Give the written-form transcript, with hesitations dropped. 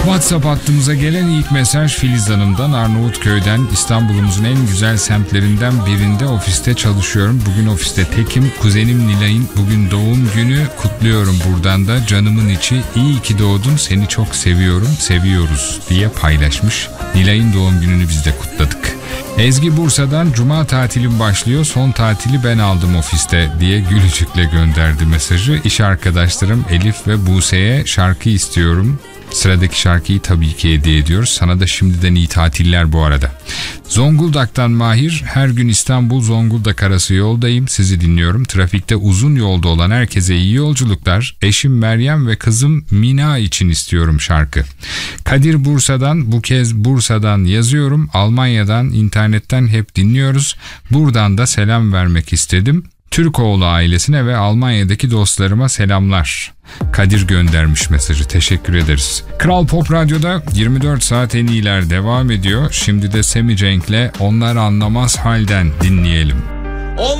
WhatsApp hattımıza gelen ilk mesaj Filiz Hanım'dan. Arnavutköy'den, İstanbul'umuzun en güzel semtlerinden birinde ofiste çalışıyorum. Bugün ofiste tekim. Kuzenim Nilay'ın bugün doğum günü, kutluyorum buradan da. Canımın içi, iyi ki doğdun, seni çok seviyorum, seviyoruz diye paylaşmış. Nilay'ın doğum gününü biz de kutladık. Ezgi Bursa'dan, cuma tatilim başlıyor, son tatili ben aldım ofiste diye gülücükle gönderdi mesajı. İş arkadaşlarım Elif ve Buse'ye şarkı istiyorum. Sıradaki şarkıyı tabii ki hediye ediyoruz. Sana da şimdiden iyi tatiller bu arada. Zonguldak'tan Mahir, her gün İstanbul Zonguldak arası yoldayım, sizi dinliyorum. Trafikte uzun yolda olan herkese iyi yolculuklar. Eşim Meryem ve kızım Mina için istiyorum şarkı. Kadir Bursa'dan, bu kez Bursa'dan yazıyorum. Almanya'dan, internetten hep dinliyoruz. Buradan da selam vermek istedim. Türkoğlu ailesine ve Almanya'daki dostlarıma selamlar. Kadir göndermiş mesajı. Teşekkür ederiz. Kral Pop Radyo'da 24 saat en iyiler devam ediyor. Şimdi de Sammy Cenk'le Onlar Anlamaz Halden dinleyelim.